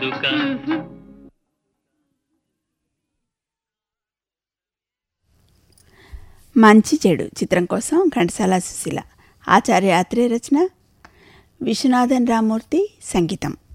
మంచి చెడు చిత్రం కోసం ఘంటసాల సుశీల, ఆచార్య అత్రేయ రచన, విశ్వనాథన్ రామూర్తి సంగీతం.